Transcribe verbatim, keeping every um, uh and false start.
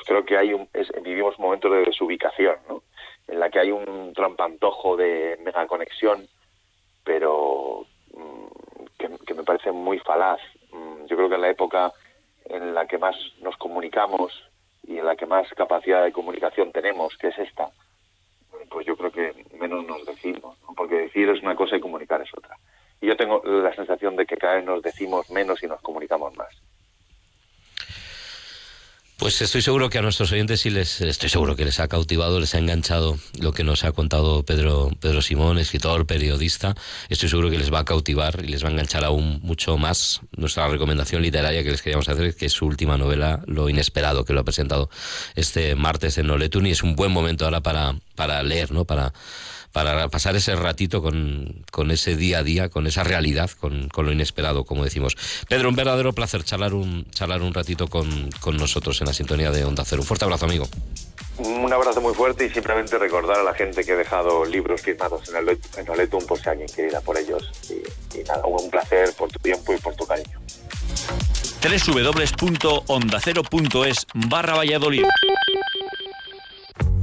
creo que hay un, es, vivimos momentos de desubicación, ¿no? En la que hay un trampantojo de megaconexión, pero mmm, que, que me parece muy falaz. Mm, yo creo que en la época en la que más nos comunicamos y en la que más capacidad de comunicación tenemos, que es esta, pues yo creo que menos nos decimos, ¿no? Porque decir es una cosa y comunicar es otra. Y yo tengo la sensación de que cada vez nos decimos menos y nos comunicamos más. Pues estoy seguro que a nuestros oyentes sí les estoy seguro que les ha cautivado, les ha enganchado lo que nos ha contado Pedro Pedro Simón, escritor, periodista. Estoy seguro que les va a cautivar y les va a enganchar aún mucho más nuestra recomendación literaria que les queríamos hacer, que es su última novela, Lo inesperado, que lo ha presentado este martes en Noletun, y es un buen momento ahora para para leer, ¿no? Para para pasar ese ratito con, con ese día a día, con esa realidad, con, con lo inesperado, como decimos. Pedro, un verdadero placer charlar un charlar un ratito con, con nosotros en la sintonía de Onda Cero. Un fuerte abrazo, amigo. Un abrazo muy fuerte y simplemente recordar a la gente que he dejado libros firmados en el en Noletun por si alguien quiere ir a por ellos. Y, y nada, un placer por tu tiempo y por tu cariño. doble u doble u doble u punto onda cero punto es barra Valladolid.